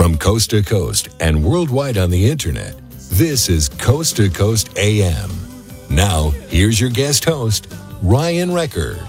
From coast to coast and worldwide on the internet, this is Coast to Coast AM. Now, here's your guest host, Ryan Wrecker.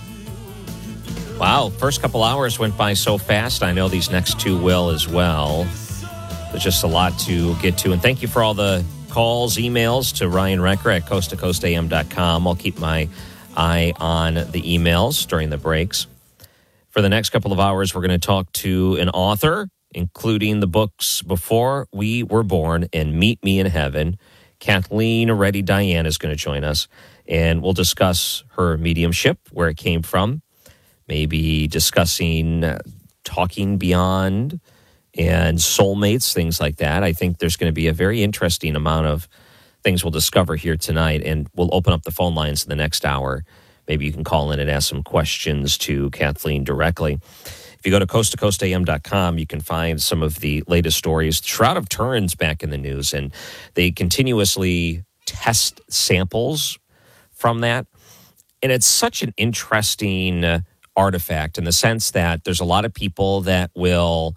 Wow, first couple hours went by so fast. I know these next two will as well. There's just a lot to get to. And thank you for all the calls, emails to Ryan Wrecker at coasttocoastam.com. I'll keep my eye on the emails during the breaks. For the next couple of hours, we're going to talk to an author, including the books Before We Were Born and Meet Me in Heaven. Kathleen Reddy Diane is going to join us, and we'll discuss her mediumship, where it came from, maybe discussing talking beyond and soulmates, things like that. I think there's going to be a very interesting amount of things we'll discover here tonight, and we'll open up the phone lines in the next hour. Maybe you can call in and ask some questions to Kathleen directly. If you go to coasttocoastam.com, you can find some of the latest stories. Shroud of Turin's back in the news, and they continuously test samples from that. And it's such an interesting artifact in the sense that there's a lot of people that will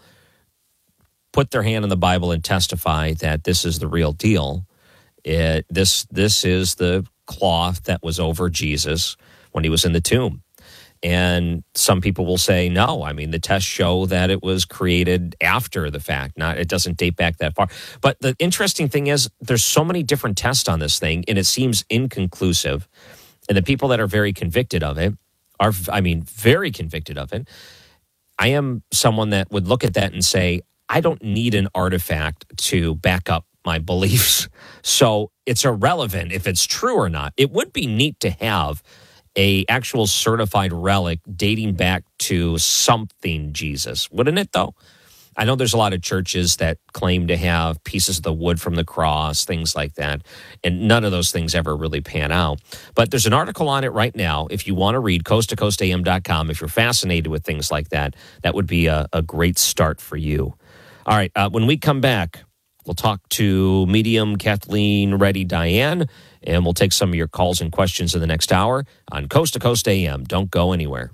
put their hand on the Bible and testify that this is the real deal. This is the cloth that was over Jesus when he was in the tomb. And some people will say, no, I mean, the tests show that it was created after the fact. It doesn't date back that far. But the interesting thing is there's so many different tests on this thing, and it seems inconclusive. And the people that are very convicted of it are, very convicted of it. I am someone that would look at that and say, I don't need an artifact to back up my beliefs. So it's irrelevant if it's true or not. It would be neat to have a actual certified relic dating back to something Jesus, wouldn't it, though? I know there's a lot of churches that claim to have pieces of the wood from the cross, things like that, and none of those things ever really pan out. But there's an article on it right now. If you want to read, coasttocoastam.com. If you're fascinated with things like that, that would be a great start for you. All right, when we come back, we'll talk to medium Kathleen Reddy Diane, and we'll take some of your calls and questions in the next hour on Coast to Coast AM. Don't go anywhere.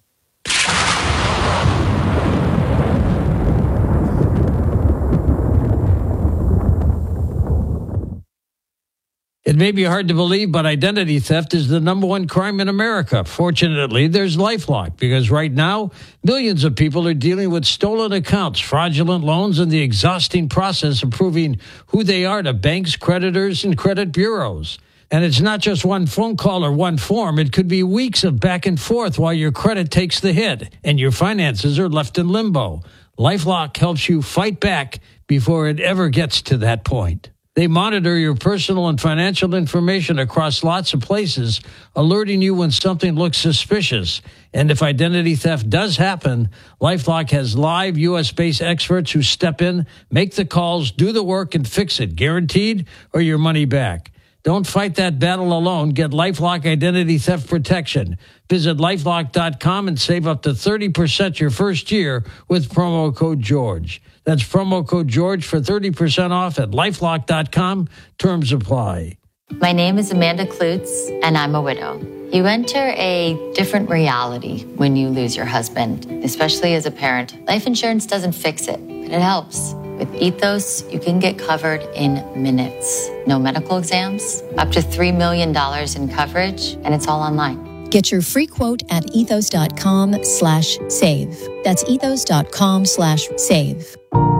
It may be hard to believe, but identity theft is the number one crime in America. Fortunately, there's LifeLock, because right now, millions of people are dealing with stolen accounts, fraudulent loans, and the exhausting process of proving who they are to banks, creditors, and credit bureaus. And it's not just one phone call or one form. It could be weeks of back and forth while your credit takes the hit and your finances are left in limbo. LifeLock helps you fight back before it ever gets to that point. They monitor your personal and financial information across lots of places, alerting you when something looks suspicious. And if identity theft does happen, LifeLock has live U.S.-based experts who step in, make the calls, do the work, and fix it, guaranteed, or your money back. Don't fight that battle alone. Get LifeLock Identity Theft Protection. Visit LifeLock.com and save up to 30% your first year with promo code GEORGE. That's promo code GEORGE for 30% off at LifeLock.com. Terms apply. My name is Amanda Klutz, and I'm a widow. You enter a different reality when you lose your husband, especially as a parent. Life insurance doesn't fix it, but it helps. With Ethos, you can get covered in minutes. No medical exams, up to $3 million in coverage, and it's all online. Get your free quote at ethos.com/save. That's ethos.com/save.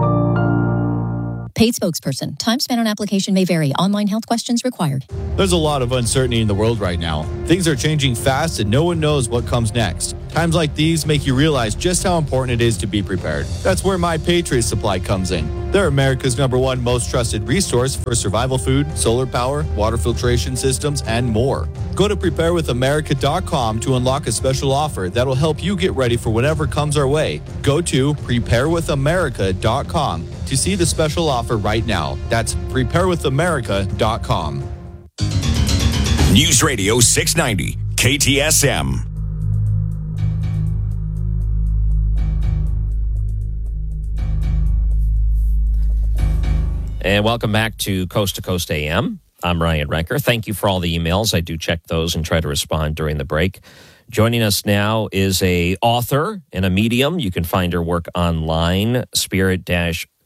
Paid spokesperson. Time spent on application may vary. Online health questions required. There's a lot of uncertainty in the world right now. Things are changing fast and no one knows what comes next. Times like these make you realize just how important it is to be prepared. That's where My Patriot Supply comes in. They're America's #1 most trusted resource for survival food, solar power, water filtration systems, and more. Go to preparewithamerica.com to unlock a special offer that'll help you get ready for whatever comes our way. Go to preparewithamerica.com to see the special offer right now. That's preparewithamerica.com. News Radio 690, KTSM. And welcome back to Coast AM. I'm Ryan Wrecker. Thank you for all the emails. I do check those and try to respond during the break. Joining us now is a author and a medium. You can find her work online, spirit-filled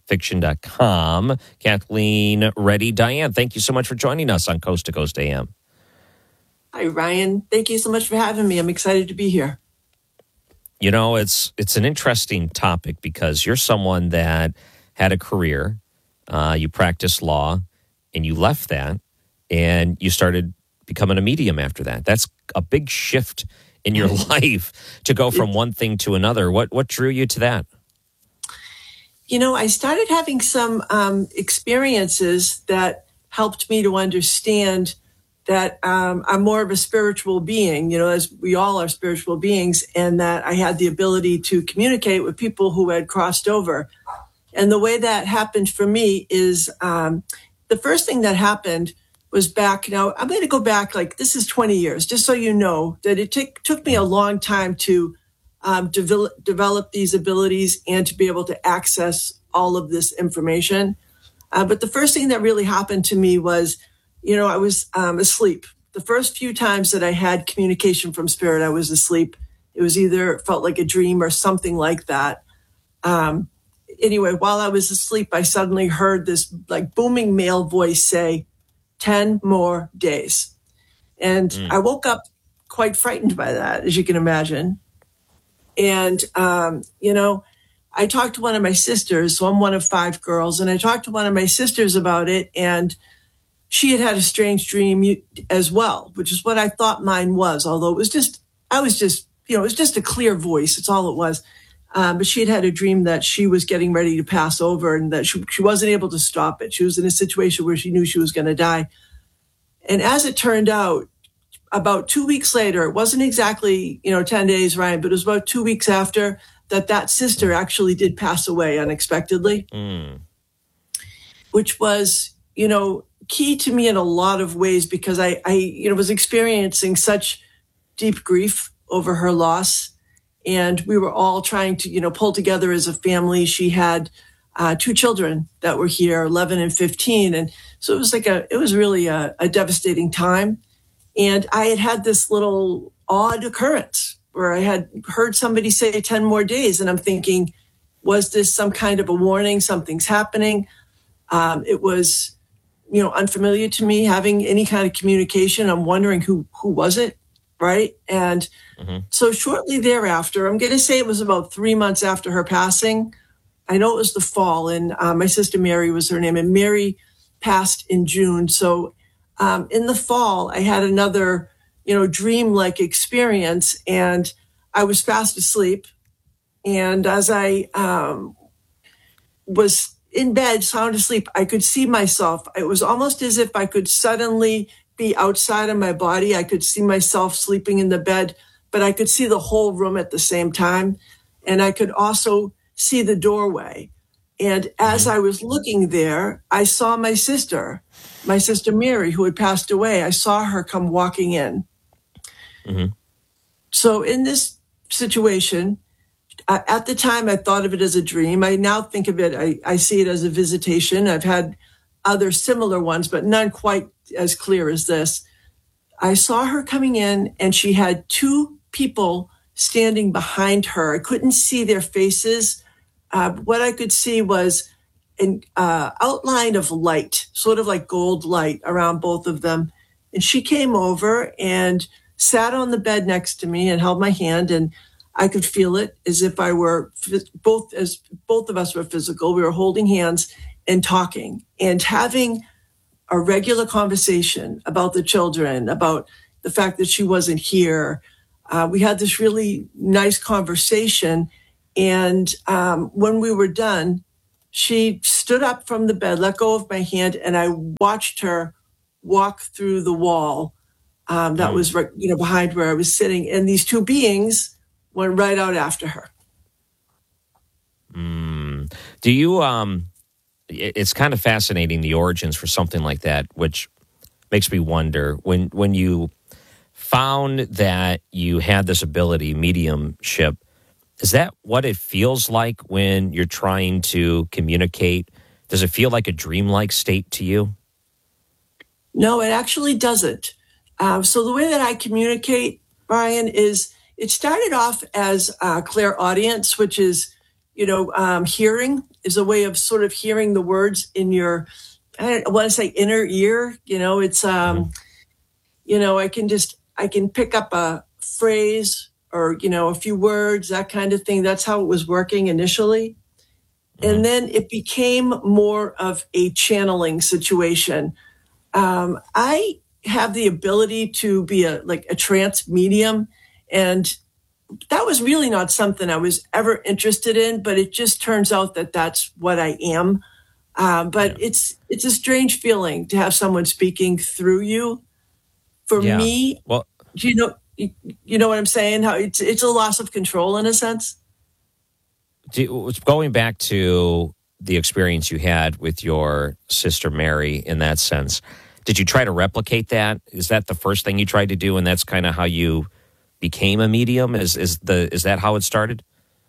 fiction.com. Kathleen Reddy. Diane, thank you so much for joining us on Coast to Coast AM. Hi, Ryan. Thank you so much for having me. I'm excited to be here. You know, it's an interesting topic because you're someone that had a career, you practiced law, and you left that, and you started becoming a medium after that. That's a big shift in your life to go from one thing to another. What drew you to that? You know, I started having some experiences that helped me to understand that I'm more of a spiritual being, you know, as we all are spiritual beings, and that I had the ability to communicate with people who had crossed over. And the way that happened for me is the first thing that happened was back. Now, I'm going to go back, like, this is 20 years, just so you know that it took me a long time to develop these abilities and to be able to access all of this information. But the first thing that really happened to me was, you know, I was asleep. The first few times that I had communication from spirit, I was asleep. It was either felt like a dream or something like that. Anyway, while I was asleep, I suddenly heard this like booming male voice say, 10 more days. And I woke up quite frightened by that, as you can imagine. And, you know, I talked to one of my sisters, so I'm one of 5 girls, and I talked to one of my sisters about it, and she had a strange dream as well, which is what I thought mine was, although it was just a clear voice. It's all it was. But she had a dream that she was getting ready to pass over and that she wasn't able to stop it. She was in a situation where she knew she was going to die. And as it turned out, about 2 weeks later, it wasn't exactly, 10 days, Ryan, but it was about 2 weeks after that sister actually did pass away unexpectedly, which was, key to me in a lot of ways because I was experiencing such deep grief over her loss. And we were all trying to, pull together as a family. She had 2 children that were here, 11 and 15. And so it was really a devastating time. And I had this little odd occurrence where I had heard somebody say 10 more days. And I'm thinking, was this some kind of a warning? Something's happening. It was, unfamiliar to me having any kind of communication. I'm wondering who was it, right? And so shortly thereafter, I'm going to say it was about 3 months after her passing. I know it was the fall, and my sister Mary was her name, and Mary passed in June. So in the fall, I had another, dream-like experience, and I was fast asleep. And as I was in bed, sound asleep, I could see myself. It was almost as if I could suddenly be outside of my body. I could see myself sleeping in the bed, but I could see the whole room at the same time. And I could also see the doorway. And as I was looking there, I saw my sister Mary, who had passed away. I saw her come walking in. So in this situation, at the time, I thought of it as a dream. I now think of it, I see it as a visitation. I've had other similar ones, but none quite as clear as this. I saw her coming in, and she had 2 people standing behind her. I couldn't see their faces. What I could see was an outline of light, sort of like gold light around both of them. And she came over and sat on the bed next to me and held my hand, and I could feel it as if I were both of us were physical. We were holding hands and talking and having a regular conversation about the children, about the fact that she wasn't here. We had this really nice conversation. And when we were done, she stood up from the bed, let go of my hand, and I watched her walk through the wall that was right, behind where I was sitting. And these 2 beings went right out after her. Do you, it's kind of fascinating, the origins for something like that, which makes me wonder, when you found that you had this ability, mediumship, is that what it feels like when you're trying to communicate? Does it feel like a dreamlike state to you? No, it actually doesn't. So the way that I communicate, Brian, is it started off as clairaudience, which is, hearing is a way of sort of hearing the words in your, I want to say inner ear. It's, I can pick up a phrase or, a few words, that kind of thing. That's how it was working initially. And then it became more of a channeling situation. I have the ability to be a trance medium, and that was really not something I was ever interested in, but it just turns out that that's what I am. But it's a strange feeling to have someone speaking through you. For me, well, you know what I'm saying? How it's a loss of control in a sense. Going back to the experience you had with your sister Mary in that sense, did you try to replicate that? Is that the first thing you tried to do, and that's kind of how you became a medium? Is that how it started?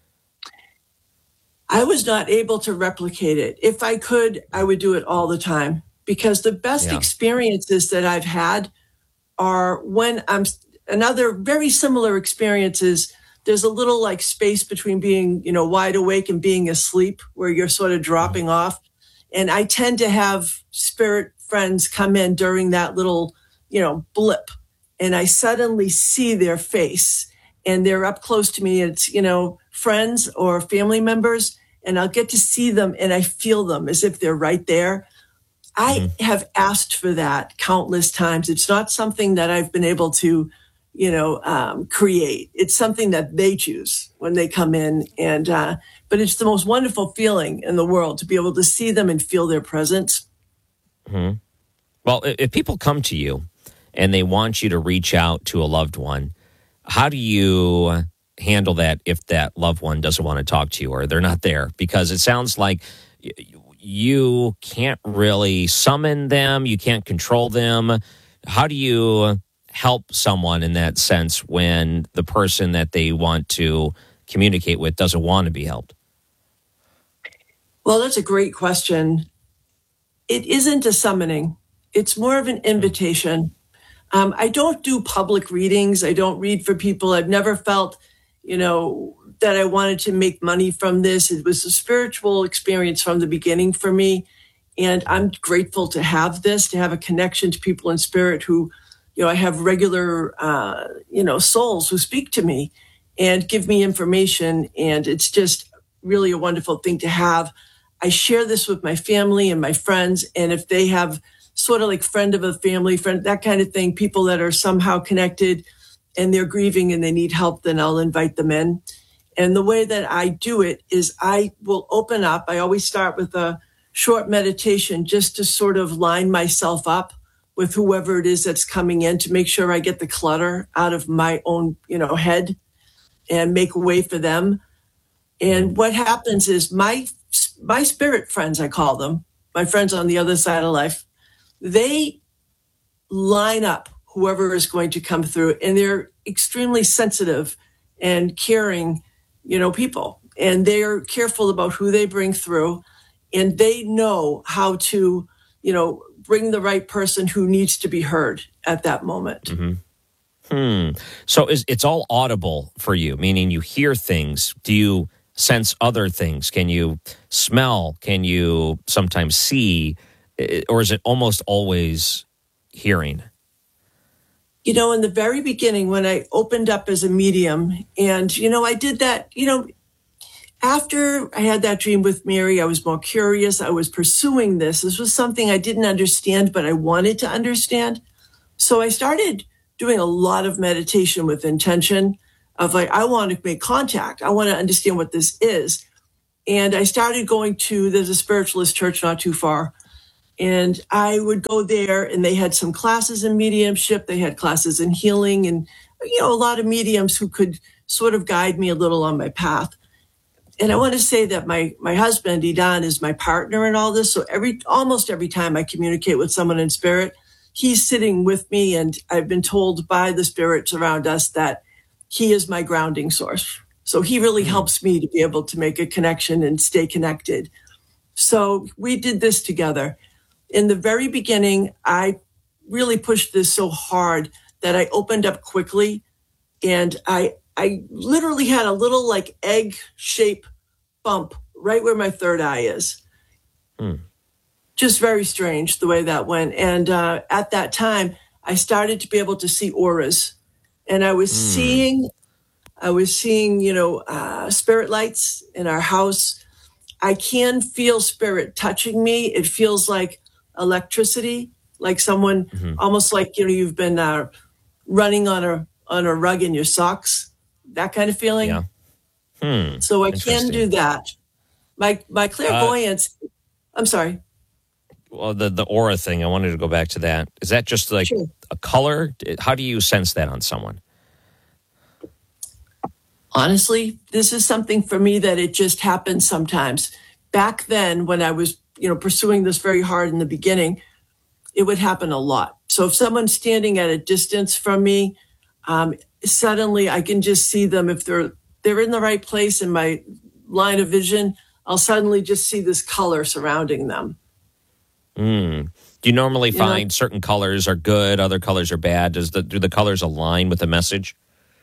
I was not able to replicate it. If I could, I would do it all the time, because the best experiences that I've had are when another very similar experiences. There's a little space between being, wide awake and being asleep, where you're sort of dropping off. And I tend to have spirit friends come in during that little, blip. And I suddenly see their face, and they're up close to me. It's, friends or family members, and I'll get to see them and I feel them as if they're right there. I have asked for that countless times. It's not something that I've been able to create. It's something that they choose when they come in. And, but it's the most wonderful feeling in the world to be able to see them and feel their presence. Mm-hmm. Well, if people come to you and they want you to reach out to a loved one, how do you handle that if that loved one doesn't want to talk to you or they're not there? Because it sounds like you can't really summon them. You can't control them. How do you help someone in that sense when the person that they want to communicate with doesn't want to be helped? Well, that's a great question. It isn't a summoning. It's more of an invitation. I don't do public readings. I don't read for people. I've never felt, that I wanted to make money from this. It was a spiritual experience from the beginning for me. And I'm grateful to have this, to have a connection to people in spirit who, I have regular, souls who speak to me and give me information. And it's just really a wonderful thing to have. I share this with my family and my friends. And if they have sort of like friend of a family, friend, that kind of thing, people that are somehow connected and they're grieving and they need help, then I'll invite them in. And the way that I do it is I will open up. I always start with a short meditation just to sort of line myself up with whoever it is that's coming in to make sure I get the clutter out of my own, head and make a way for them. And what happens is my spirit friends, I call them, my friends on the other side of life, they line up whoever is going to come through, and they're extremely sensitive and caring, people, and they're careful about who they bring through, and they know how to, bring the right person who needs to be heard at that moment. Mm-hmm. So it's all audible for you, meaning you hear things. Do you sense other things? Can you smell? Can you sometimes see? Or is it almost always hearing? In the very beginning, when I opened up as a medium, and, I did that, after I had that dream with Mary, I was more curious. I was pursuing this. This was something I didn't understand, but I wanted to understand. So I started doing a lot of meditation with intention of I want to make contact. I want to understand what this is. And I started going there's a spiritualist church not too far. And I would go there, and they had some classes in mediumship. They had classes in healing and, a lot of mediums who could sort of guide me a little on my path. And I want to say that my husband, Idan, is my partner in all this. So almost every time I communicate with someone in spirit, he's sitting with me. And I've been told by the spirits around us that he is my grounding source. So he really helps me to be able to make a connection and stay connected. So we did this together. In the very beginning, I really pushed this so hard that I opened up quickly, and I literally had a little egg shape bump right where my third eye is. Just very strange the way that went. And at that time, I started to be able to see auras, and I was seeing, spirit lights in our house. I can feel spirit touching me. It feels like electricity, like someone, almost like, you've been running on a rug in your socks, that kind of feeling. Yeah. So I can do that. My clairvoyance, I'm sorry. Well, the aura thing, I wanted to go back to that. Is that just like a color? How do you sense that on someone? Honestly, this is something for me that it just happens sometimes. Back then, when I was, pursuing this very hard in the beginning, it would happen a lot. So if someone's standing at a distance from me, suddenly I can just see them. If they're in the right place in my line of vision, I'll suddenly just see this color surrounding them. Do you normally find certain colors are good, other colors are bad? Do the colors align with the message?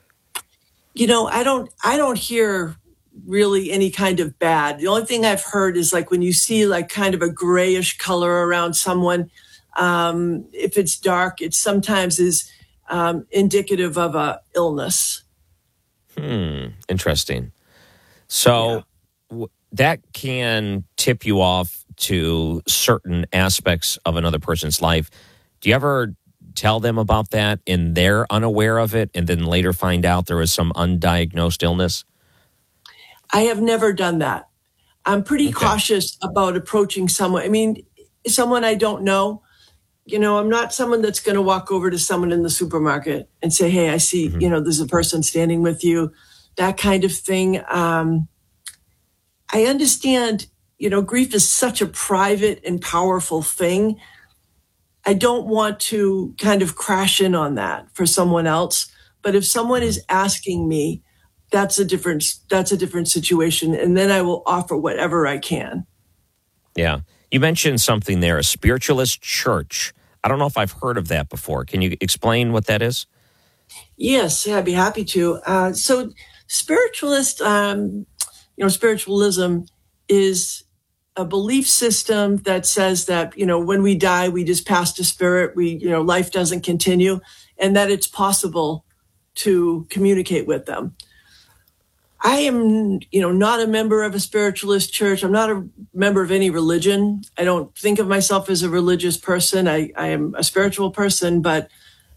I don't hear really any kind of bad. The only thing I've heard is like when you see like kind of a grayish color around someone, if it's dark, it sometimes is indicative of a illness. Interesting. So that can tip you off to certain aspects of another person's life. Do you ever tell them about that and they're unaware of it and then later find out there was some undiagnosed illness? I have never done that. I'm pretty cautious about approaching someone. I mean, someone I don't know. I'm not someone that's going to walk over to someone in the supermarket and say, hey, I see, there's a person standing with you, that kind of thing. I understand, grief is such a private and powerful thing. I don't want to kind of crash in on that for someone else. But if someone is asking me, that's a different situation. And then I will offer whatever I can. Yeah. You mentioned something there, a spiritualist church. I don't know if I've heard of that before. Can you explain what that is? Yes, I'd be happy to. So spiritualist, spiritualism is a belief system that says that, when we die, we just pass to spirit. Life doesn't continue, and that it's possible to communicate with them. I am, not a member of a spiritualist church. I'm not a member of any religion. I don't think of myself as a religious person. I am a spiritual person, but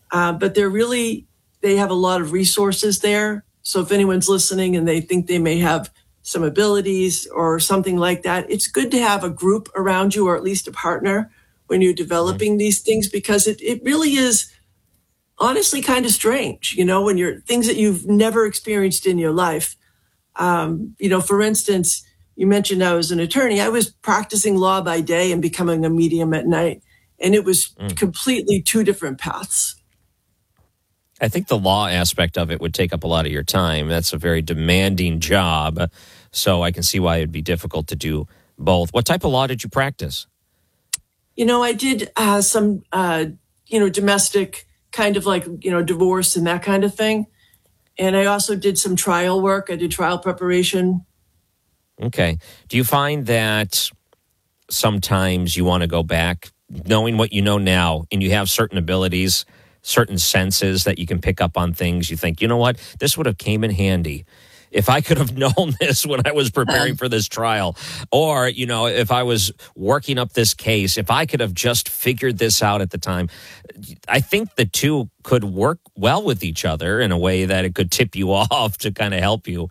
they have a lot of resources there. So if anyone's listening and they think they may have some abilities or something like that, it's good to have a group around you, or at least a partner, when you're developing these things, because it really is honestly kind of strange, when you're things that you've never experienced in your life. For instance, you mentioned I was an attorney. I was practicing law by day and becoming a medium at night, and it was completely two different paths. I think the law aspect of it would take up a lot of your time. That's a very demanding job, so I can see why it'd be difficult to do both. What type of law did you practice? I did some, domestic kind of like, divorce and that kind of thing. And I also did some trial work. I did trial preparation. Okay. Do you find that sometimes you want to go back, knowing what you know now, and you have certain abilities, certain senses that you can pick up on things? You think, you know what, this would have came in handy if I could have known this when I was preparing for this trial, or, if I was working up this case, if I could have just figured this out at the time. I think the two could work well with each other in a way that it could tip you off to kind of help you.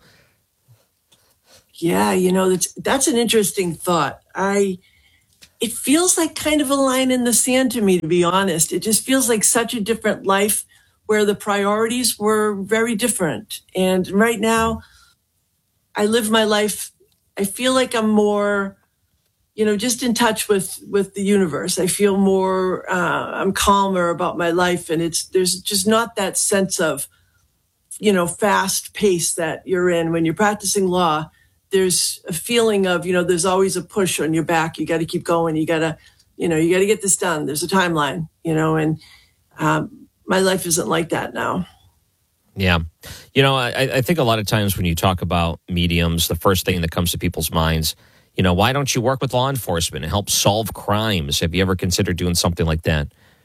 Yeah, that's an interesting thought. It feels like kind of a line in the sand to me, to be honest. It just feels like such a different life where the priorities were very different. And right now, I live my life, I feel like I'm more, just in touch with the universe. I feel more, I'm calmer about my life. And there's just not that sense of, fast pace that you're in. When you're practicing law, there's a feeling of, there's always a push on your back. You got to keep going. You got to get this done. There's a timeline, and my life isn't like that now. Yeah. You know, I think a lot of times when you talk about mediums, the first thing that comes to people's minds, you know, why don't you work with law enforcement and help solve crimes? Have you ever considered doing something like that?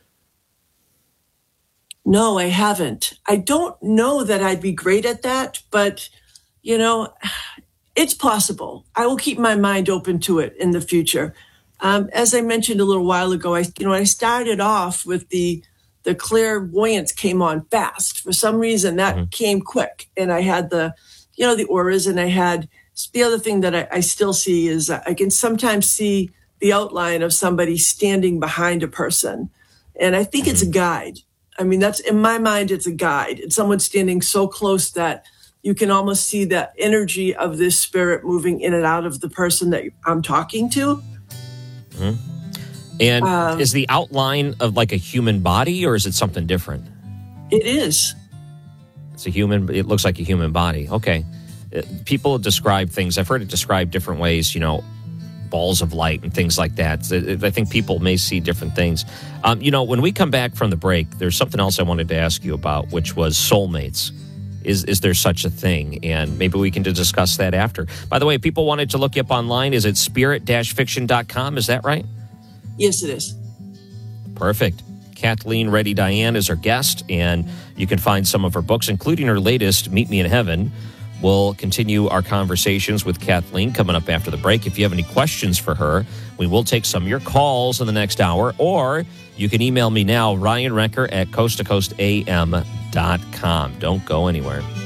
No, I haven't. I don't know that I'd be great at that, but, you know, it's possible. I will keep my mind open to it in the future. As I mentioned a little while ago, I started off with the clairvoyance came on fast. For some reason, that came quick, and I had the auras, and I had the other thing that I still see is I can sometimes see the outline of somebody standing behind a person, and I think it's a guide. I mean, that's in my mind, it's a guide. It's someone standing so close that you can almost see the energy of this spirit moving in and out of the person that I'm talking to. Mm-hmm. And is the outline of like a human body, or is it something different? It is. It looks like a human body. Okay. People describe things. I've heard it described different ways, you know, balls of light and things like that. I think people may see different things. You know, when we come back from the break, there's something else I wanted to ask you about, which was soulmates. Is there such a thing? And maybe we can discuss that after. By the way, people wanted to look you up online. Is it spirit-fiction.com? Is that right? Yes, it is. Perfect. Kathleen Reddy Diane is our guest, and you can find some of her books, including her latest, Meet Me in Heaven. We'll continue our conversations with Kathleen coming up after the break. If you have any questions for her, we will take some of your calls in the next hour, or you can email me now, Ryan Recker at coasttocoastam.com. Don't go anywhere.